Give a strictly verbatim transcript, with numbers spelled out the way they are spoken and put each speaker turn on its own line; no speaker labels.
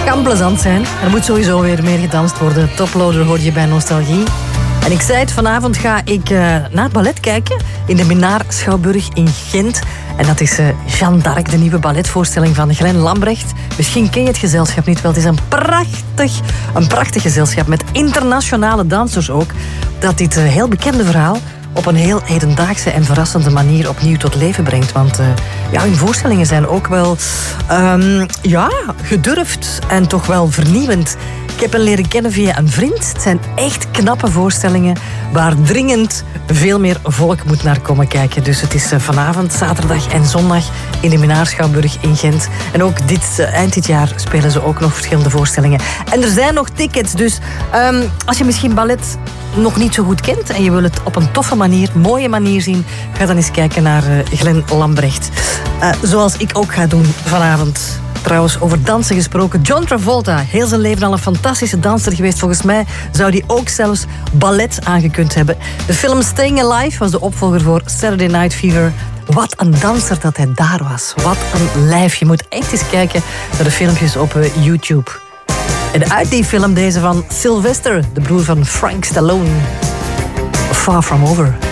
kan plezant zijn. Er moet sowieso weer meer gedanst worden. Toploader hoor je bij Nostalgie. En ik zei het, vanavond ga ik uh, naar het ballet kijken in de Minaar Schouwburg in Gent. En dat is uh, Jeanne d'Arc, de nieuwe balletvoorstelling van Glenn Lambrecht. Misschien ken je het gezelschap niet wel. Het is een prachtig, een prachtig gezelschap met internationale dansers ook. Dat dit uh, heel bekende verhaal op een heel hedendaagse en verrassende manier opnieuw tot leven brengt. Want uh, ja, hun voorstellingen zijn ook wel um, ja, gedurfd en toch wel vernieuwend. Ik heb hen leren kennen via een vriend. Het zijn echt knappe voorstellingen waar dringend veel meer volk moet naar komen kijken. Dus het is uh, vanavond, zaterdag en zondag in de Minaar Schouwburg in Gent. En ook dit, uh, eind dit jaar spelen ze ook nog verschillende voorstellingen. En er zijn nog tickets, dus um, als je misschien ballet nog niet zo goed kent en je wil het op een toffe manier, mooie manier zien, ga dan eens kijken naar uh, Glenn Lambrecht. Uh, zoals ik ook ga doen vanavond. Trouwens, over dansen gesproken. John Travolta, heel zijn leven al een fantastische danser geweest. Volgens mij zou hij ook zelfs ballet aangekund hebben. De film Staying Alive was de opvolger voor Saturday Night Fever. Wat een danser dat hij daar was. Wat een lijf. Je moet echt eens kijken naar de filmpjes op uh, YouTube. En uit die film deze van Sylvester, de broer van Frank Stallone. Far From Over.